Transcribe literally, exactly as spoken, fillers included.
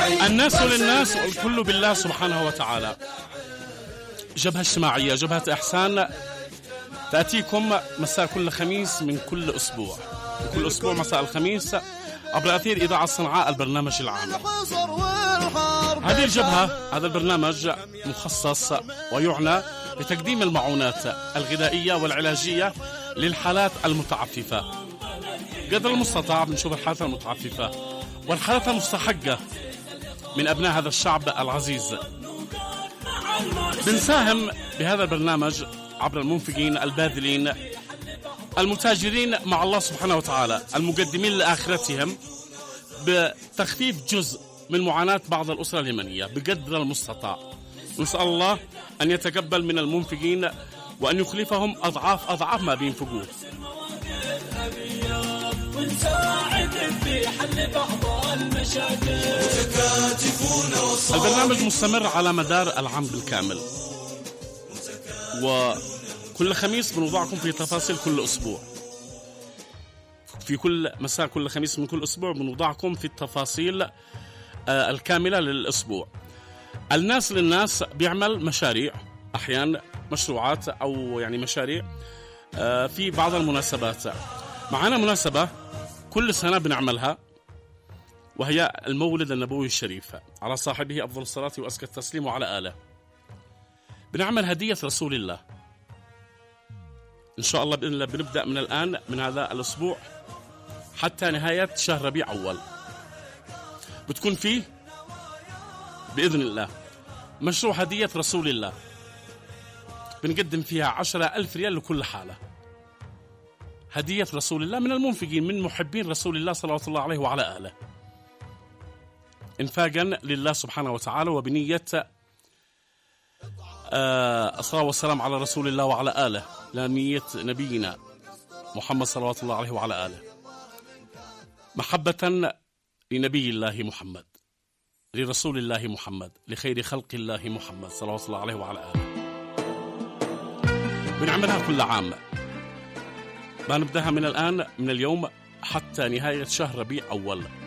الناس للناس والكل بالله سبحانه وتعالى. جبهة اجتماعية، جبهة إحسان، تأتيكم مساء كل خميس من كل أسبوع، كل أسبوع مساء الخميس عبر أثير إذاعة صنعاء البرنامج العام. هذه الجبهة، هذا البرنامج مخصص ويعنى بتقديم المعونات الغذائية والعلاجية للحالات المتعففة. قدر المستطاع بنشوف الحالات المتعففة والحالات المستحقة من أبناء هذا الشعب العزيز. بنساهم بهذا البرنامج عبر المنفقين الباذلين المتاجرين مع الله سبحانه وتعالى، المقدمين لآخرتهم بتخفيف جزء من معاناة بعض الأسرة اليمنية بقدر المستطاع. نسأل الله أن يتقبل من المنفقين وأن يخلفهم أضعاف أضعاف ما بينفقوه. البرنامج مستمر على مدار العام بالكامل، وكل خميس بنوضعكم في تفاصيل كل أسبوع. في كل مساء كل خميس من كل أسبوع بنوضعكم في التفاصيل الكاملة للأسبوع. الناس للناس بيعمل مشاريع، أحيانا مشروعات أو يعني مشاريع في بعض المناسبات. معنا مناسبة كل سنة بنعملها، وهي المولد النبوي الشريف على صاحبه أفضل الصلاة وأزكى التسليم وعلى آله. بنعمل هدية رسول الله إن شاء الله بإذن الله. بنبدأ من الآن من هذا الأسبوع حتى نهاية شهر ربيع أول، بتكون فيه بإذن الله مشروع هدية رسول الله، بنقدم فيها عشرة ألف ريال لكل حالة. هدية رسول الله من المنفقين، من محبين رسول الله صلوات الله عليه وعلى آله، إنفاقا لله سبحانه وتعالى وبنية آه الصلاة والسلام على رسول الله وعلى آله، لنية نبينا محمد صلوات الله عليه وعلى آله، محبة لنبي الله محمد، لرسول الله محمد، لخير خلق الله محمد صلوات الله عليه وعلى آله. بنعملها كل عام، بنبدأها من الآن من اليوم حتى نهاية شهر ربيع أول.